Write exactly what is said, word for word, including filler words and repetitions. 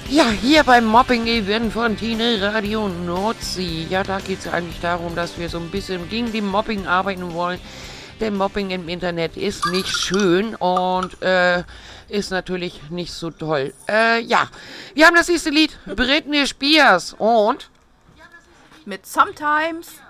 Ja, hier beim Mobbing-Event von Tine Radio Nordsee. Ja, da geht es eigentlich darum, dass wir so ein bisschen gegen die Mobbing arbeiten wollen. Denn Mobbing im Internet ist nicht schön und äh, ist natürlich nicht so toll. Äh, ja, wir haben das nächste Lied, Britney Spears und mit Sometimes.